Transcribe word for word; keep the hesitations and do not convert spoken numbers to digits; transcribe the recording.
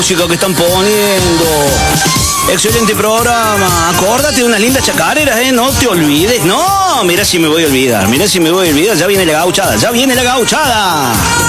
música que están poniendo. Excelente programa. Acórdate de unas lindas chacareras, ¿eh? No te olvides. No, mira si me voy a olvidar. Mira si me voy a olvidar. Ya viene la gauchada. Ya viene la gauchada.